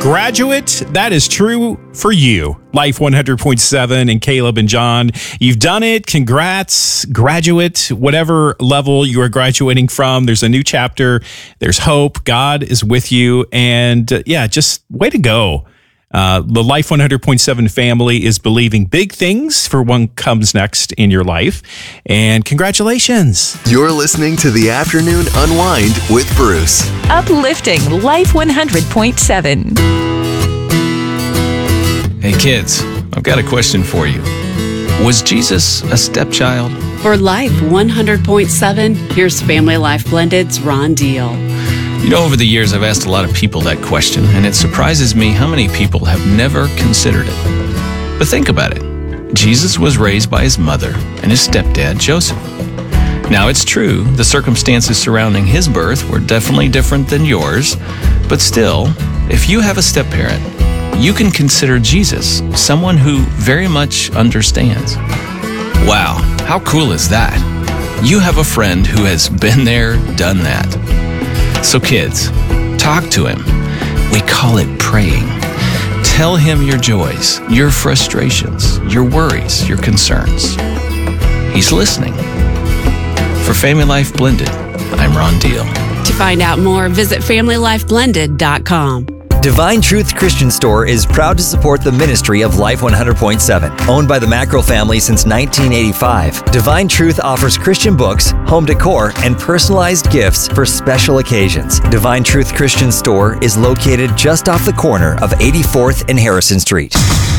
Graduate, that is true for you. Life 100.7 and Caleb and John, you've done it. Congrats. Graduate, whatever level you are graduating from, there's a new chapter. There's hope. God is with you. And just way to go. The Life 100.7 family is believing big things for what comes next in your life. And congratulations. You're listening to The Afternoon Unwind with Bruce. Uplifting Life 100.7. Hey kids, I've got a question for you. Was Jesus a stepchild? For Life 100.7, here's Family Life Blended's Ron Deal. You know, over the years, I've asked a lot of people that question, and it surprises me how many people have never considered it. But think about it. Jesus was raised by his mother and his stepdad, Joseph. Now, it's true, the circumstances surrounding his birth were definitely different than yours, but still, if you have a step-parent, you can consider Jesus someone who very much understands. Wow, how cool is that? You have a friend who has been there, done that. So kids, talk to him. We call it praying. Tell him your joys, your frustrations, your worries, your concerns. He's listening. For Family Life Blended, I'm Ron Deal. To find out more, visit FamilyLifeBlended.com. Divine Truth Christian Store is proud to support the ministry of Life 100.7. Owned by the Mackerel family since 1985, Divine Truth offers Christian books, home decor, and personalized gifts for special occasions. Divine Truth Christian Store is located just off the corner of 84th and Harrison Street.